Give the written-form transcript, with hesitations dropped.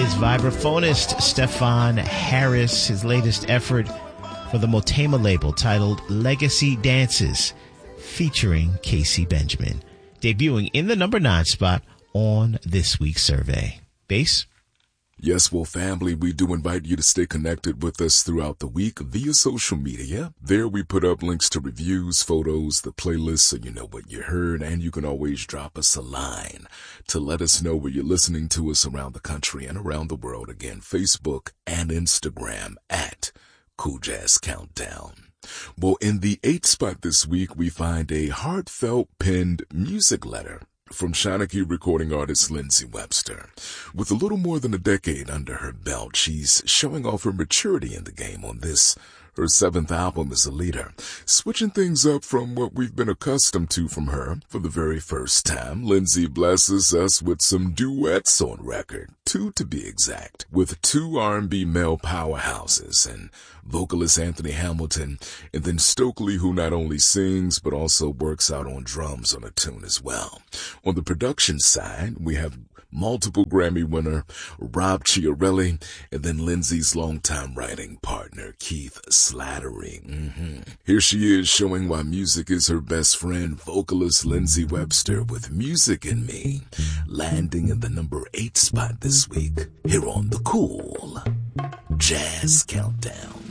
is vibraphonist Stefan Harris, his latest effort for the Motema label titled Legacy Dances, featuring Casey Benjamin, debuting in the number 9 spot on this week's survey. Bass? Yes, well, family, we do invite you to stay connected with us throughout the week via social media. There we put up links to reviews, photos, the playlist, so you know what you heard, and you can always drop us a line to let us know where you're listening to us around the country and around the world. Again, Facebook and Instagram at Cool Jazz Countdown. Well, in the 8th spot this week, we find a heartfelt penned music letter from Shanachie recording artist Lindsey Webster. With a little more than a decade under her belt, she's showing off her maturity in the game on this, her 7th album as a leader, switching things up from what we've been accustomed to from her. For the very first time, Lindsey blesses us with some duets on record, 2 to be exact, with 2 R&B male powerhouses and vocalist Anthony Hamilton, and then Stokely, who not only sings but also works out on drums on a tune as well. On the production side, we have multiple Grammy winner Rob Chiarelli, and then Lindsey's longtime writing partner Keith Slattery. Here she is showing why music is her best friend, vocalist Lindsey Webster with Music in Me, landing in the number 8 spot this week here on the Cool Jazz Countdown.